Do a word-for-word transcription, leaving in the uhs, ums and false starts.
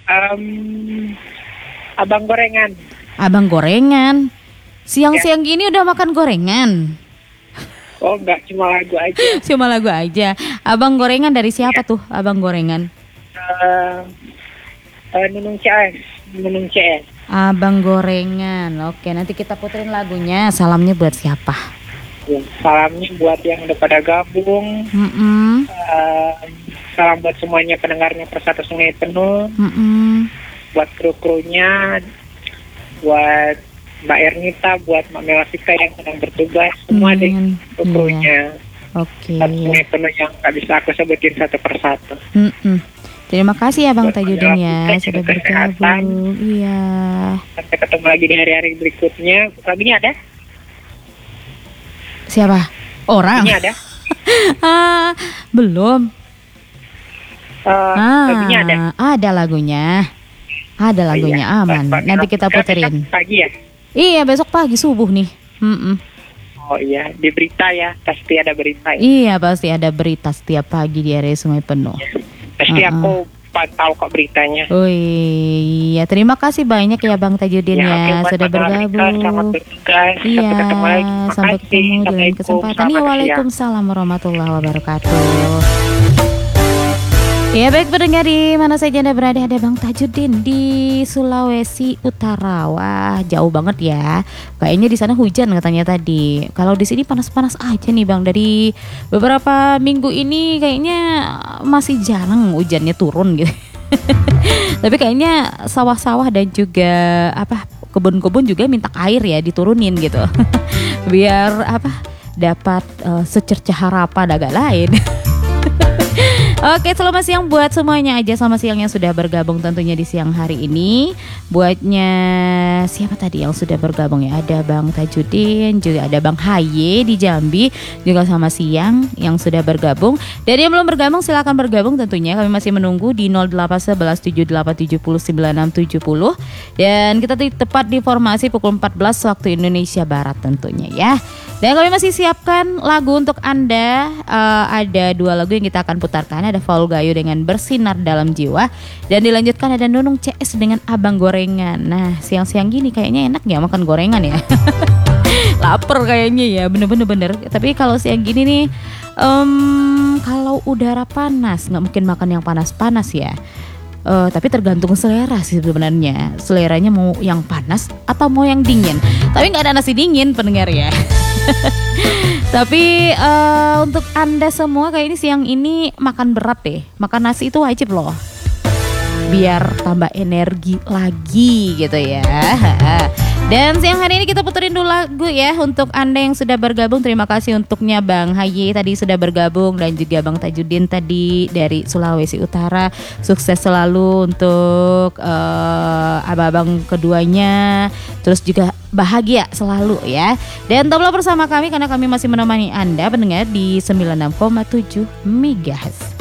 Um, abang gorengan. Abang gorengan. Siang-siang ya. Gini udah makan gorengan? Oh enggak, cuma lagu aja. Cuma lagu aja. Abang gorengan dari siapa ya. Tuh abang gorengan? Uh, uh, Nunung C S. Nunung C S. Abang gorengan. Oke, nanti kita puterin lagunya. Salamnya buat siapa? Ya, salamnya buat yang udah pada gabung. Mm-mm. Uh, salam buat semuanya pendengarnya Persatu Sungai Penuh. Mm-mm. Buat kru-krunya, buat Mbak Ernita, buat Mbak Melasika yang sedang bertugas, semua mm, deh kru-krunya. Iya. Oke. Persatu Sungai Penuh yang gak bisa aku sebutin satu persatu. Mm-mm. Terima kasih ya Bang Tajudin ya sudah bergabung. Kesehatan. Iya. Sampai ketemu lagi di hari-hari berikutnya. Lagunya ada? Siapa? Orang? Lagunya ada? ah, belum. Uh, ah, lagunya ada? Ada lagunya. Ada lagunya, oh, iya. Aman. Nanti kita puterin. Pagi ya? Iya, besok pagi subuh nih. Mm-mm. Oh iya, di berita ya, pasti ada berita ya? Iya, pasti ada berita setiap pagi di area Sungai Penuh. Iya. Pasti uh-uh. aku tahu kok beritanya. Oh iya, terima kasih banyak ya Bang Tajudin ya, ya okay, sudah bergabung. Selamat bertugas. Iya, sampai ketemu lagi. Sampai ketemu di lain kesempatan. Ya, waalaikumsalam warahmatullahi wabarakatuh. Ya baik pendengar di mana saja Anda berada, ada Bang Tajudin di Sulawesi Utara. Wah jauh banget ya. Kayaknya di sana hujan katanya tadi. Kalau di sini panas-panas aja nih Bang. Dari beberapa minggu ini kayaknya masih jarang hujannya turun gitu. Tapi kayaknya sawah-sawah dan juga apa kebun-kebun juga minta air ya diturunin gitu. Biar apa dapat uh, secercah harapan agak lain. Oke, selamat siang buat semuanya aja. Selamat siang yang sudah bergabung tentunya di siang hari ini. Buatnya siapa tadi yang sudah bergabung ya? Ada Bang Tajudin, juga ada Bang Haye di Jambi, juga sama siang yang sudah bergabung. Dan yang belum bergabung silakan bergabung tentunya. Kami masih menunggu di nol delapan satu satu tujuh delapan tujuh nol sembilan enam tujuh nol. Dan kita tepat di formasi pukul empat belas waktu Indonesia Barat tentunya ya. Dan kami masih siapkan lagu untuk Anda. uh, Ada dua lagu yang kita akan putarkan. Ada Faul Gayo dengan Bersinar Dalam Jiwa. Dan dilanjutkan ada Nunung C S dengan Abang Gorengan. Nah siang-siang gini kayaknya enak ya makan gorengan ya. Laper kayaknya ya, bener-bener bener. Tapi kalau siang gini nih um, kalau udara panas gak mungkin makan yang panas-panas ya. Uh, tapi tergantung selera sih sebenarnya. Seleranya mau yang panas atau mau yang dingin. Tapi gak ada nasi dingin pendengar ya. Tapi uh, untuk Anda semua kayak ini siang ini makan berat deh. Makan nasi itu wajib loh, biar tambah energi lagi gitu ya. Dan siang hari ini kita puterin dulu lagu ya untuk Anda yang sudah bergabung. Terima kasih untuknya Bang Haye tadi sudah bergabung, dan juga Bang Tajudin tadi dari Sulawesi Utara. Sukses selalu untuk uh, abang-abang keduanya. Terus juga bahagia selalu ya. Dan tetaplah bersama kami karena kami masih menemani Anda pendengar di sembilan puluh enam koma tujuh megahertz.